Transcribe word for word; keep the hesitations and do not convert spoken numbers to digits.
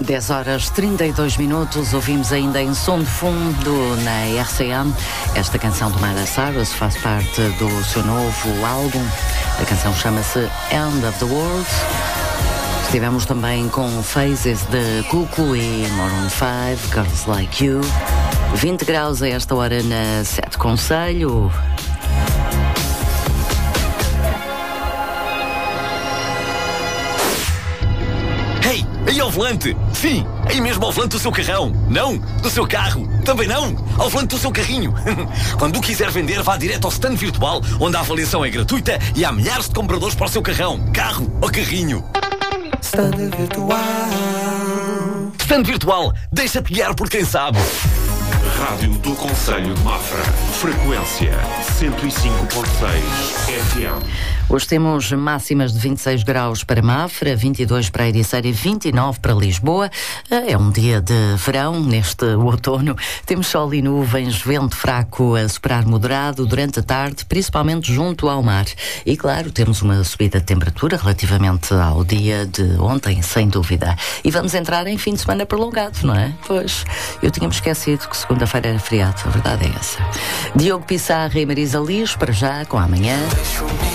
dez horas trinta e dois minutos, ouvimos ainda em som de fundo na R C M. Esta canção de Miley Cyrus faz parte do seu novo álbum. A canção chama-se End of the World. Estivemos também com Phases de Cuco e Maroon cinco, Girls Like You. vinte graus a esta hora na Sete Conselho. Hey, aí ao volante! Sim, aí mesmo ao volante do seu carrão. Não, do seu carro. Também não, ao volante do seu carrinho. Quando o quiser vender, vá direto ao stand virtual, onde a avaliação é gratuita e há milhares de compradores para o seu carrão, carro ou carrinho. Stand virtual. Stand virtual, deixa-te guiar por quem sabe. Rádio do Conselho de Mafra. Frequência cento e cinco ponto seis F M. Hoje temos máximas de vinte e seis graus para Mafra, vinte e dois para Ericeira e vinte e nove para Lisboa. É um dia de verão neste outono. Temos sol e nuvens, vento fraco a superar moderado durante a tarde, principalmente junto ao mar. E claro, temos uma subida de temperatura relativamente ao dia de ontem, sem dúvida. E vamos entrar em fim de semana prolongado, não é? Pois, eu tinha-me esquecido que segunda-feira era feriado, a verdade é essa. Diogo Pissarra e Marisa Liz, para já, com amanhã.